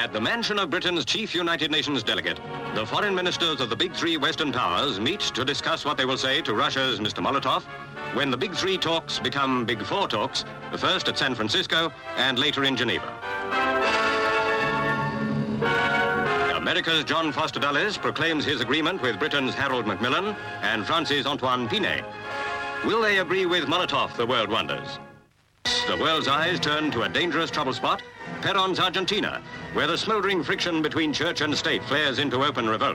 At the mansion of Britain's chief United Nations delegate, the foreign ministers of the big three Western powers meet to discuss what they will say to Russia's Mr. Molotov when the big three talks become big four talks, first at San Francisco and later in Geneva. America's John Foster Dulles proclaims his agreement with Britain's Harold Macmillan and France's Antoine Pinet. Will they agree with Molotov, the world wonders? The world's eyes turn to a dangerous trouble spot, Peron's Argentina, where the smoldering friction between church and state flares into open revolt.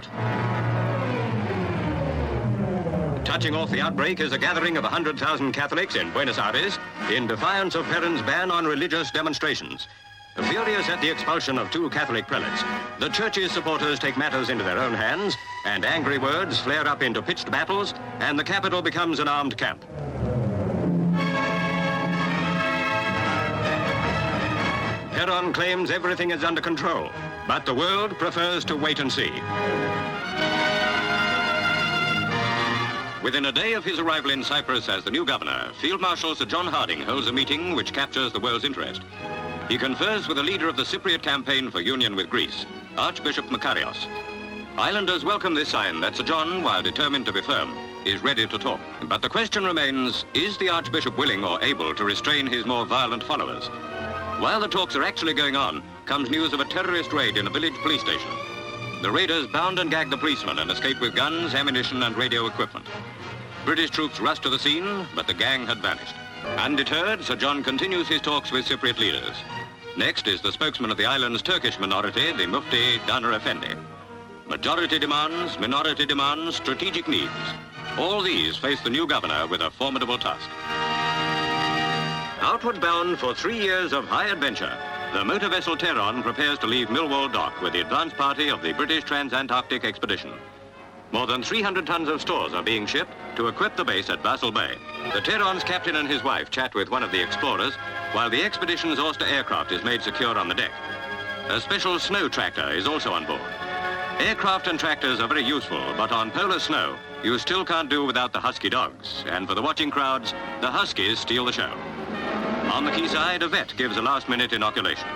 Touching off the outbreak is a gathering of 100,000 Catholics in Buenos Aires in defiance of Peron's ban on religious demonstrations. Furious at the expulsion of 2 Catholic prelates, the church's supporters take matters into their own hands, and angry words flare up into pitched battles, and the capital becomes an armed camp. Peron claims everything is under control, but the world prefers to wait and see. Within a day of his arrival in Cyprus as the new governor, Field Marshal Sir John Harding holds a meeting which captures the world's interest. He confers with the leader of the Cypriot campaign for union with Greece, Archbishop Makarios. Islanders welcome this sign that Sir John, while determined to be firm, is ready to talk. But the question remains, is the Archbishop willing or able to restrain his more violent followers? While the talks are actually going on, comes news of a terrorist raid in a village police station. The raiders bound and gagged the policemen and escaped with guns, ammunition, and radio equipment. British troops rushed to the scene, but the gang had vanished. Undeterred, Sir John continues his talks with Cypriot leaders. Next is the spokesman of the island's Turkish minority, the Mufti Dana Effendi. Majority demands, minority demands, strategic needs. All these face the new governor with a formidable task. Outward bound for 3 years of high adventure, the motor vessel Teron prepares to leave Millwall Dock with the advance party of the British Trans-Antarctic Expedition. More than 300 tons of stores are being shipped to equip the base at Basel Bay. The Teron's captain and his wife chat with one of the explorers, while the expedition's Auster aircraft is made secure on the deck. A special snow tractor is also on board. Aircraft and tractors are very useful, but on polar snow, you still can't do without the husky dogs. And for the watching crowds, the huskies steal the show. On the quayside, a vet gives a last-minute inoculation.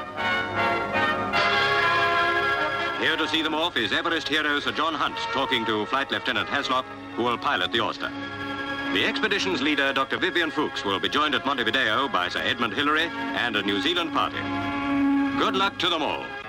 Here to see them off is Everest hero Sir John Hunt talking to Flight Lieutenant Haslock, who will pilot the Auster. The expedition's leader, Dr. Vivian Fuchs, will be joined at Montevideo by Sir Edmund Hillary and a New Zealand party. Good luck to them all.